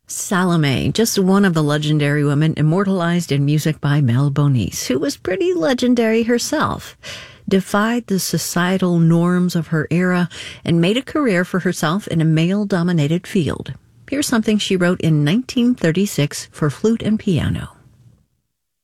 Salome, just one of the legendary women immortalized in music by Mel Bonis, who was pretty legendary herself, defied the societal norms of her era and made a career for herself in a male-dominated field. Here's something she wrote in 1936 for flute and piano.